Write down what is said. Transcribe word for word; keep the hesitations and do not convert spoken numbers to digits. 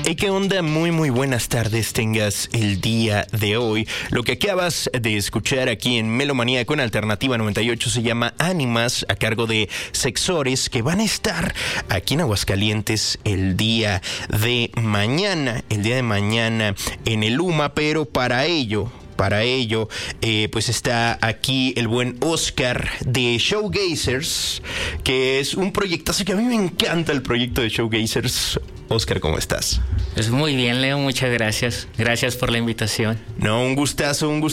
Hey, ¿qué onda? Muy, muy buenas tardes tengas el día de hoy. Lo que acabas de escuchar aquí en Melomanía con Alternativa noventa y ocho se llama Ánimas, a cargo de Sexores, que van a estar aquí en Aguascalientes el día de mañana, el día de mañana en el U M A, pero para ello... Para ello, eh, pues está aquí el buen Oscar de Showgazers, que es un proyectazo que a mí me encanta, el proyecto de Showgazers. Oscar, ¿cómo estás? Pues muy bien, Leo, muchas gracias. Gracias por la invitación. No, un gustazo, un gustazo